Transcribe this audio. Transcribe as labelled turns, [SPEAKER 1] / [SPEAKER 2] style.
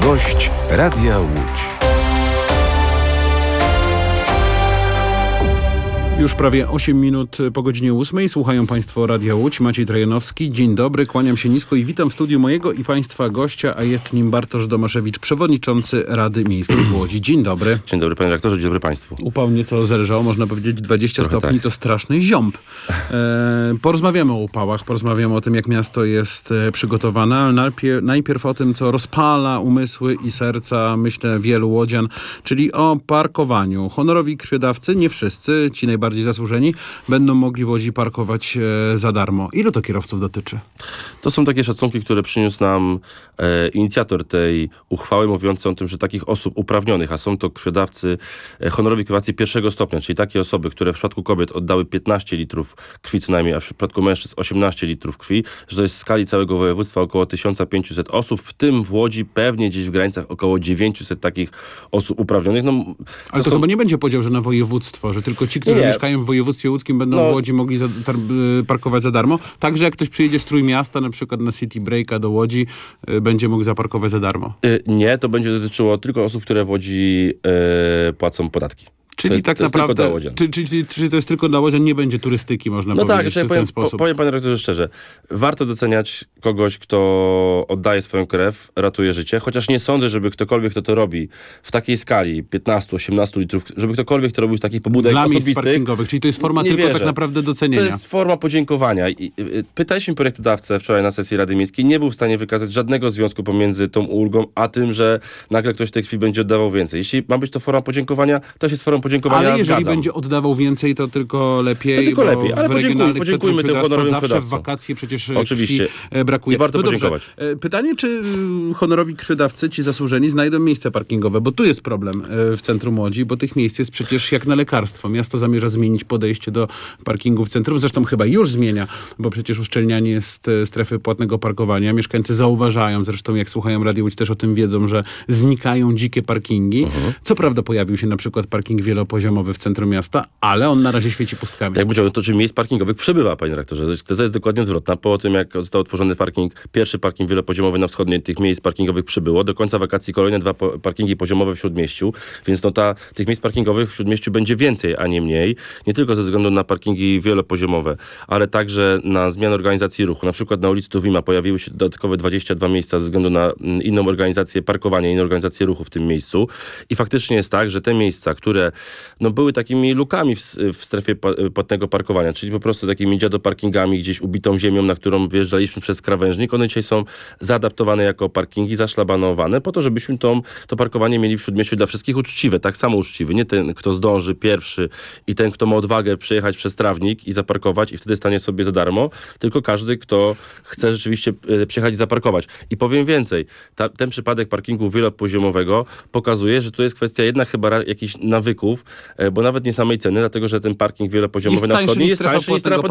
[SPEAKER 1] Gość Radia Łódź.
[SPEAKER 2] Już prawie 8 minut po godzinie 8. Słuchają Państwo Radia Łódź. Maciej Trajanowski. Dzień dobry, kłaniam się nisko i witam w studiu mojego i Państwa gościa, a jest nim Bartosz Domaszewicz, przewodniczący Rady Miejskiej w Łodzi. Dzień dobry.
[SPEAKER 3] Dzień dobry, panie rektorze, dzień dobry Państwu.
[SPEAKER 2] Upał nieco zelżał, można powiedzieć 20
[SPEAKER 3] Trochę
[SPEAKER 2] stopni,
[SPEAKER 3] tak.
[SPEAKER 2] to straszny ziąb. Porozmawiamy o upałach, porozmawiamy o tym, jak miasto jest przygotowane, ale najpierw o tym, co rozpala umysły i serca, myślę, wielu łodzian, czyli o parkowaniu. Honorowi krwiodawcy, nie wszyscy, ci najbardziej zasłużeni, będą mogli w Łodzi parkować za darmo. Ilu to kierowców dotyczy?
[SPEAKER 3] To są takie szacunki, które przyniósł nam inicjator tej uchwały, mówiący o tym, że takich osób uprawnionych, a są to krwiodawcy, honorowi krwiodawcy pierwszego stopnia, czyli takie osoby, które w przypadku kobiet oddały 15 litrów krwi co najmniej, a w przypadku mężczyzn 18 litrów krwi, że to jest w skali całego województwa około 1500 osób, w tym w Łodzi pewnie gdzieś w granicach około 900 takich osób uprawnionych. No,
[SPEAKER 2] Ale to chyba nie będzie podział, że na województwo, że tylko ci, którzy mieszkają w województwie łódzkim, będą w Łodzi mogli parkować za darmo. Także jak ktoś przyjedzie z Trójmiasta, na przykład na City Breaka do Łodzi, będzie mógł zaparkować za darmo.
[SPEAKER 3] Nie, to będzie dotyczyło tylko osób, które w Łodzi płacą podatki.
[SPEAKER 2] Czyli tak naprawdę, czyli to jest tylko dla łodzian, nie będzie turystyki, można powiedzieć, w ten sposób.
[SPEAKER 3] Powiem panie rektorze szczerze, warto doceniać kogoś, kto oddaje swoją krew, ratuje życie, chociaż nie sądzę, żeby ktokolwiek, kto to robi w takiej skali 15-18 litrów, żeby ktokolwiek to robił z takich pobudek osobistych.
[SPEAKER 2] Miejsc parkingowych, czyli to jest forma tylko tak naprawdę docenienia.
[SPEAKER 3] To jest forma podziękowania. Pytaliśmy projektodawcę wczoraj na sesji Rady Miejskiej, nie był w stanie wykazać żadnego związku pomiędzy tą ulgą, a tym, że nagle ktoś tej krwi będzie oddawał więcej. Jeśli ma być to forma podziękowania, to jest formą podziękowania.
[SPEAKER 2] Ale jeżeli będzie oddawał więcej, to tylko lepiej.
[SPEAKER 3] To tylko lepiej, ale podziękujmy tym honorowym
[SPEAKER 2] zawsze
[SPEAKER 3] krwiodawcom.
[SPEAKER 2] w wakacje przecież
[SPEAKER 3] oczywiście
[SPEAKER 2] brakuje.
[SPEAKER 3] I warto podziękować.
[SPEAKER 2] Pytanie, czy honorowi krwiodawcy, ci zasłużeni, znajdą miejsca parkingowe, bo tu jest problem w centrum Łodzi, bo tych miejsc jest przecież jak na lekarstwo. Miasto zamierza zmienić podejście do parkingu w centrum, zresztą chyba już zmienia, bo przecież uszczelnianie jest strefy płatnego parkowania. Mieszkańcy zauważają, zresztą jak słuchają Radia Łódź, też o tym wiedzą, że znikają dzikie parkingi. Co prawda pojawił się na przykład parking wielopoziomowy w centrum miasta, ale on na razie świeci pustkami.
[SPEAKER 3] Jak powiedziałem, to czy miejsc parkingowych przybywa, panie rektorze. Teza jest dokładnie odwrotna. Po tym, jak został otworzony pierwszy parking wielopoziomowy na wschodniej, tych miejsc parkingowych przybyło. Do końca wakacji kolejne 2 parkingi poziomowe w Śródmieściu, więc tych miejsc parkingowych w Śródmieściu będzie więcej, a nie mniej. Nie tylko ze względu na parkingi wielopoziomowe, ale także na zmianę organizacji ruchu. Na przykład na ulicy Tuwima pojawiły się dodatkowe 22 miejsca ze względu na inną organizację parkowania, inną organizację ruchu w tym miejscu. I faktycznie jest tak, że te miejsca, które były takimi lukami w strefie płatnego parkowania, czyli po prostu takimi dziadoparkingami gdzieś ubitą ziemią, na którą wjeżdżaliśmy przez krawężnik. One dzisiaj są zaadaptowane jako parkingi, zaszlabanowane po to, żebyśmy to parkowanie mieli w Śródmieściu dla wszystkich uczciwe, tak samo uczciwe. Nie ten, kto zdąży pierwszy i ten, kto ma odwagę przejechać przez trawnik i zaparkować i wtedy stanie sobie za darmo, tylko każdy, kto chce rzeczywiście przyjechać i zaparkować. I powiem więcej, ten przypadek parkingu wielopoziomowego pokazuje, że to jest kwestia jednak chyba jakichś nawyków, bo nawet nie samej ceny, dlatego że ten parking wielopoziomowy na wschodniej jest tańszy niż